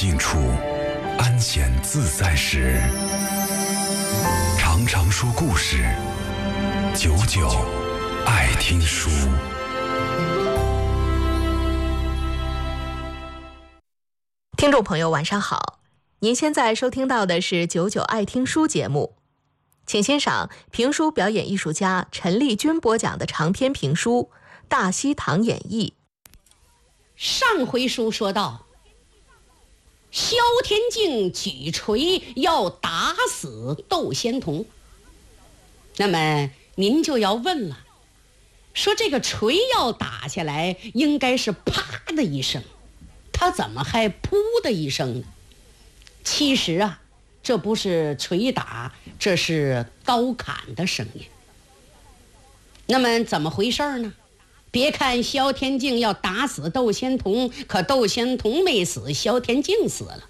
静处，安闲自在时，常常说故事，久久爱听书。 听众朋友晚上好，您现在收听到的是久久爱听书节目，请欣赏评书表演艺术家陈丽君播讲的长篇评书《大西堂演义》。 上回书说到，萧天敬举锤要打死窦仙童，那么您就要问了，说这个锤要打下来应该是啪的一声，他怎么还噗的一声呢？其实啊，这不是锤打，这是刀砍的声音。那么怎么回事呢？别看萧天敬要打死窦仙童，可窦仙童没死，萧天敬死了。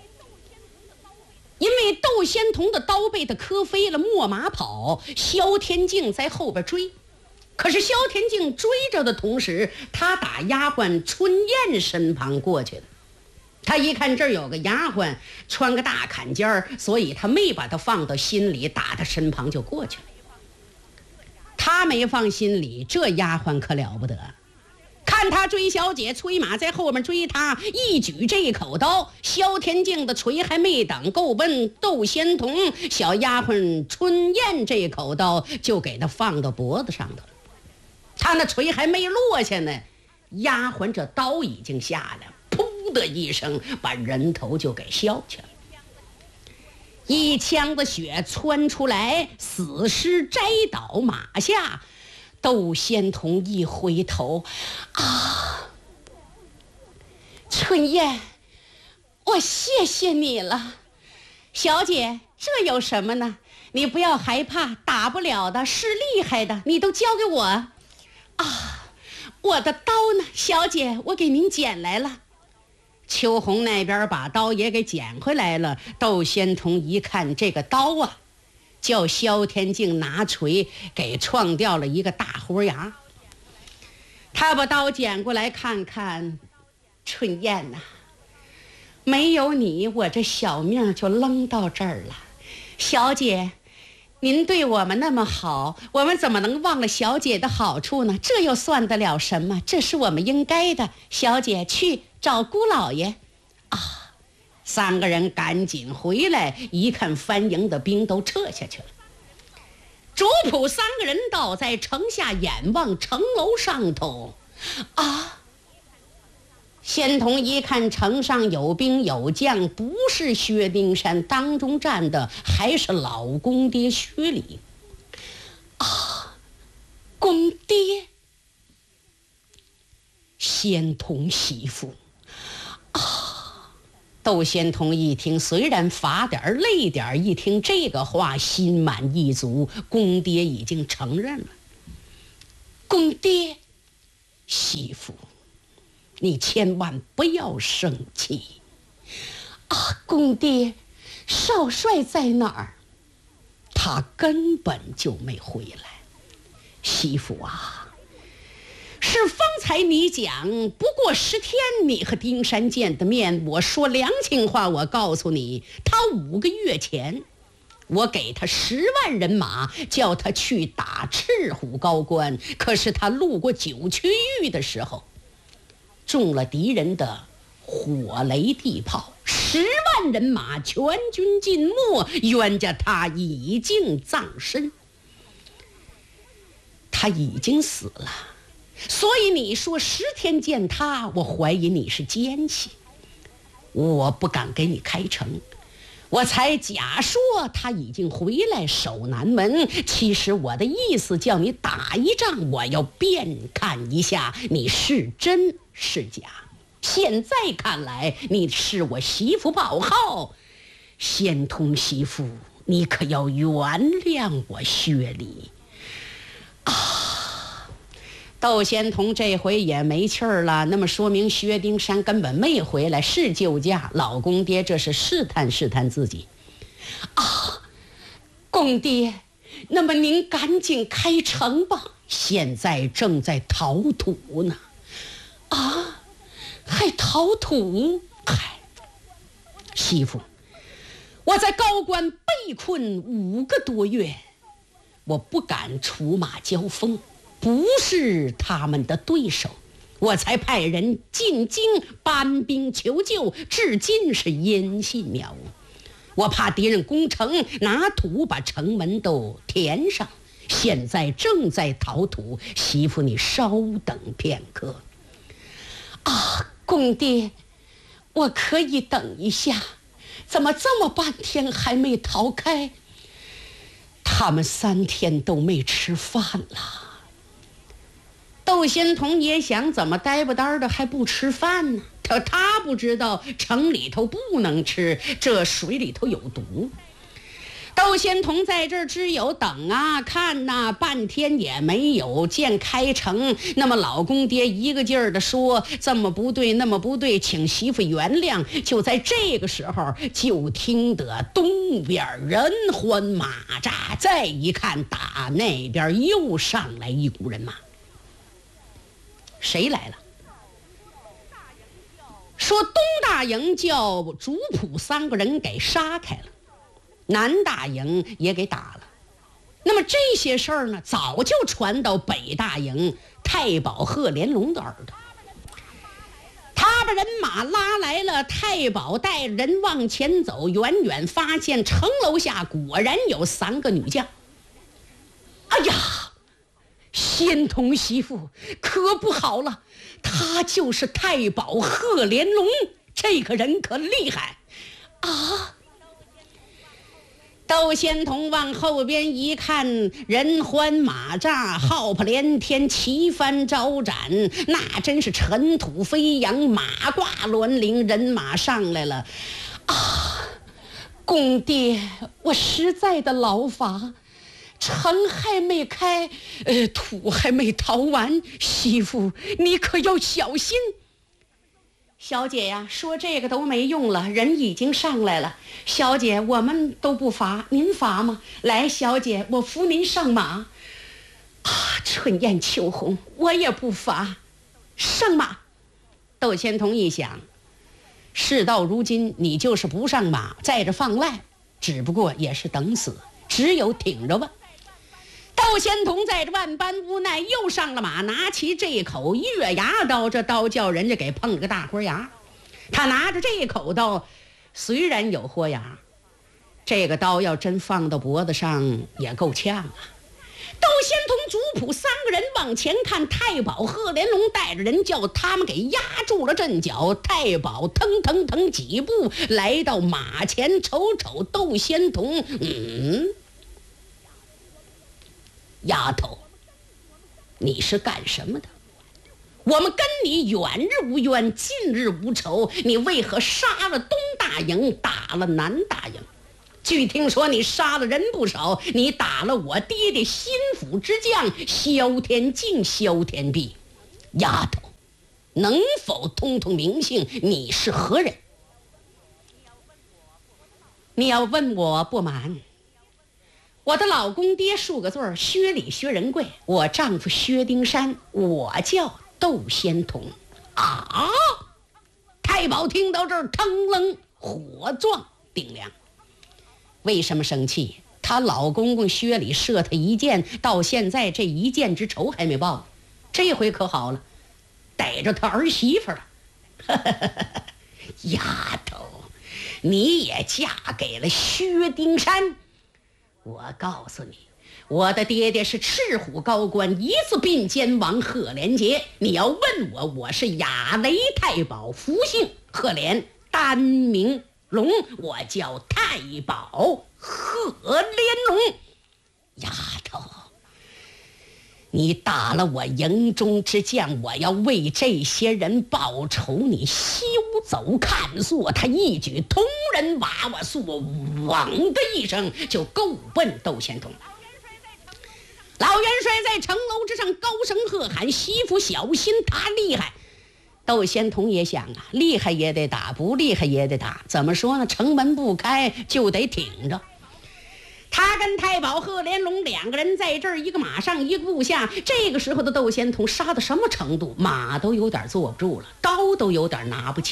因为窦仙童的刀被他磕飞了，没马跑，萧天敬在后边追。可是萧天敬追着的同时，他打丫鬟春燕身旁过去了。他一看这儿有个丫鬟穿个大坎肩儿，所以他没把他放到心里，打他身旁就过去了。他没放心里，这丫鬟可了不得，看他追小姐，催马在后面追他，一举这一口刀，萧天敬的锤还没等够奔窦仙童，小丫鬟春燕这一口刀就给他放到脖子上头了。他那锤还没落下呢，丫鬟这刀已经下来，噗的一声把人头就给削去了，一腔的血窜出来，死尸摘倒马下。窦仙童一回头，啊，春燕，我谢谢你了。小姐，这有什么呢？你不要害怕，打不了的，是厉害的，你都交给我。啊，我的刀呢？小姐，我给您捡来了。秋红那边把刀也给捡回来了。窦仙童一看这个刀啊，叫萧天敬拿锤给撞掉了一个大豁牙。他把刀捡过来看看，春燕呐，没有你，我这小命就扔到这儿了。小姐，您对我们那么好，我们怎么能忘了小姐的好处呢？这又算得了什么？这是我们应该的。小姐，去找姑老爷啊！三个人赶紧回来，一看番营的兵都撤下去了。主仆三个人倒在城下，眼望城楼上头啊！仙童一看城上有兵有将，不是薛丁山，当中站的还是老公爹薛礼啊！公爹，仙童媳妇啊！窦仙童一听，虽然罚点累点，一听这个话心满意足，公爹已经承认了。公爹，媳妇，你千万不要生气啊！公爹，少帅在哪儿？他根本就没回来。媳妇啊，是方才你讲，不过10天你和丁山见的面，我说良情话，我告诉你，他5个月前我给他10万人马，叫他去打赤虎高官，可是他路过九曲峪的时候中了敌人的火雷地炮，10万人马全军尽没，冤家他已经葬身，他已经死了。所以你说10天见他，我怀疑你是奸细，我不敢给你开城，我才假说他已经回来守南门。其实我的意思叫你打一仗，我要辨看一下你是真是假。现在看来你是我媳妇报号，仙童媳妇，你可要原谅我薛礼啊！窦仙童这回也没气儿了，那么说明薛丁山根本没回来，是救驾。老公爹这是试探试探自己啊！公爹，那么您赶紧开城吧，现在正在陶土呢。啊，还陶土？嗨， 媳妇，我在高关被困5个多月，我不敢出马交锋，不是他们的对手，我才派人进京搬兵求救，至今是音信渺无。我怕敌人攻城，拿土把城门都填上，现在正在讨土，媳妇你稍等片刻。啊，公爹，我可以等一下，怎么这么半天还没逃开？他们3天都没吃饭了。窦仙童也想，怎么呆不呆的还不吃饭呢？他不知道城里头不能吃，这水里头有毒。窦仙童在这儿只有等啊看啊，半天也没有见开城。那么老公爹一个劲儿的说这么不对那么不对，请媳妇原谅。就在这个时候，就听得东边人欢马扎，再一看打那边又上来一股人马。谁来了？说东大营叫主仆3个人给杀开了，南大营也给打了。那么这些事儿呢，早就传到北大营太保贺连龙的耳朵。他把人马拉来了，太保带人往前走，远远发现城楼下果然有3个女将。哎呀，仙童媳妇可不好了，他就是太保贺连龙，这个人可厉害啊！窦仙童往后边一看，人欢马扎，号炮连天，旗幡招展，那真是尘土飞扬，马挂銮铃，人马上来了啊！公爹，我实在的劳乏，城还没开，土还没逃完，媳妇你可要小心。小姐呀，说这个都没用了，人已经上来了。小姐，我们都不罚，您罚吗？来，小姐，我扶您上马。啊，春艳秋红，我也不罚，上马。窦仙童一想，事到如今，你就是不上马，在这放赖，只不过也是等死，只有挺着吧。窦仙童在这万般无奈，又上了马，拿起这口月牙刀，这刀叫人家给碰了个大豁牙。他拿着这口刀，虽然有豁牙，这个刀要真放到脖子上也够呛啊。窦仙童主仆3个人往前看，太保贺连龙带着人叫他们给压住了阵脚。太保腾腾腾几步来到马前，瞅瞅窦仙童，丫头，你是干什么的？我们跟你远日无冤，近日无仇，你为何杀了东大营，打了南大营？据听说你杀了人不少，你打了我爹的心腹之将萧天敬、萧天弼。丫头，能否通通明姓？你是何人？你要问我不瞒，我的老公爹数个字儿，薛礼薛仁贵，我丈夫薛丁山，我叫窦仙童啊！太保听到这儿，腾楞火撞顶梁。为什么生气？她老公公薛礼射她一箭，到现在这一箭之仇还没报，这回可好了，逮着他儿媳妇了。丫头，你也嫁给了薛丁山。我告诉你，我的爹爹是赤虎高官，一字并肩王贺连杰。你要问我，我是雅雷太保，福姓贺连，单名龙，我叫太保贺连龙。丫头，你打了我营中之将，我要为这些人报仇，你休走看错。他一举铜人娃娃素，汪的一声就够奔窦仙童。老元帅在城楼之上高声喝喊：媳妇小心，他厉害。窦仙童也想啊，厉害也得打，不厉害也得打，怎么说呢？城门不开就得挺着。他跟太保贺连龙2个人在这儿，一个马上一个部下。这个时候的窦仙童杀到什么程度？马都有点坐不住了，刀都有点拿不起了。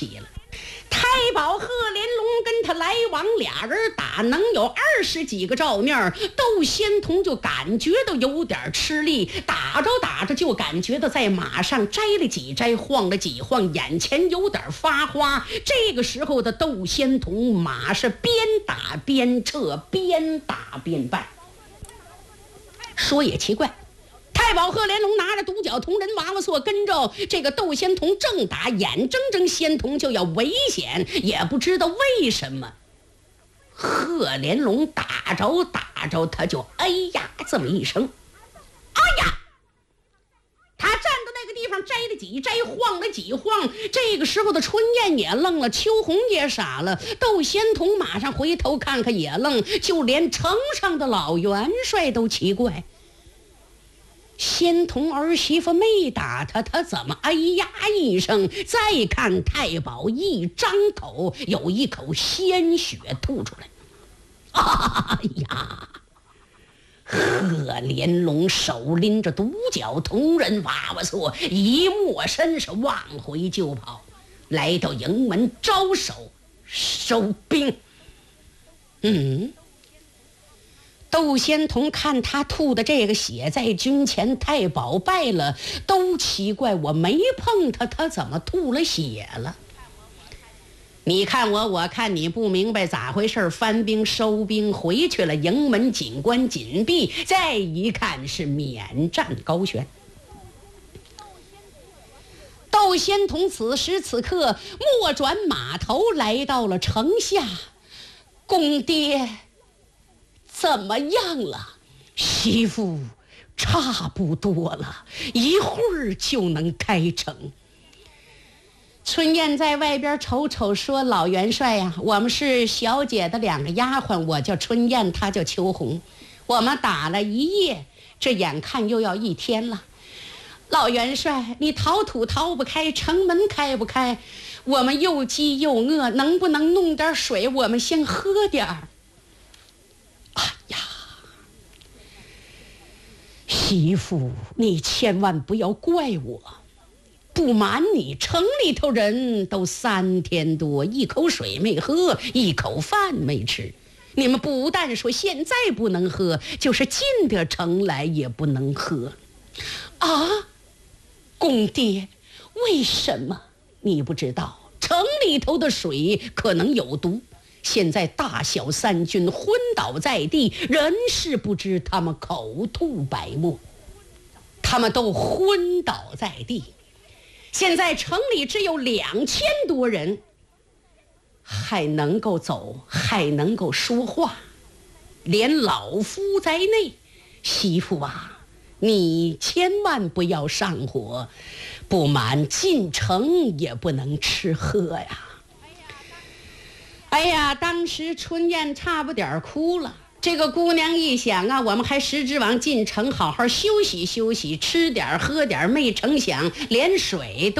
太保贺连龙跟他来往，俩人打能有20几个照面，窦仙童就感觉到有点吃力，打着就感觉到在马上摘了几摘，晃了几晃，眼前有点发花。这个时候的窦仙童马是边打边撤，边打边败。说也奇怪，太保贺连龙拿着独角铜人娃娃槊跟着这个窦仙童正打，眼睁睁仙童就要危险，也不知道为什么贺连龙打着他就哎呀这么一声，哎呀，他站到那个地方摘了几摘，晃了几晃。这个时候的春燕也愣了，秋红也傻了，窦仙童马上回头看看也愣，就连城上的老元帅都奇怪，仙童儿媳妇没打他，他怎么哎呀一声？再看太保一张口，有一口鲜血吐出来。哎呀！贺连龙手拎着独角铜人娃娃槊，一抹身是往回就跑，来到营门招手收兵。窦仙童看他吐的这个血在军前，太保败了，都奇怪我没碰他，他怎么吐了血了？你看我，我看你，不明白咋回事，翻兵收兵回去了，营门紧关紧闭，再一看是免战高悬。窦仙童此时此刻莫转马头来到了城下，公爹怎么样了？媳妇差不多了，一会儿就能开城。春燕在外边瞅瞅说，老元帅呀，我们是小姐的2个丫鬟，我叫春燕，她叫秋红，我们打了一夜，这眼看又要1天了。老元帅，你逃土逃不开，城门开不开，我们又饥又饿，能不能弄点水，我们先喝点儿？哎呀，媳妇，你千万不要怪我，不瞒你，城里头人都3天多，一口水没喝，一口饭没吃。你们不但说现在不能喝，就是进点城来也不能喝。啊，公爹，为什么？你不知道，城里头的水可能有毒。现在大小3军昏倒在地，人是不知，他们口吐白沫，他们都昏倒在地。现在城里只有2000多人，还能够走，还能够说话，连老夫在内。媳妇啊，你千万不要上火，不瞒进城也不能吃喝呀。哎呀，当时春燕差不点哭了。这个姑娘一想啊，我们还实指望进城好好休息休息，吃点喝点，没成想连水都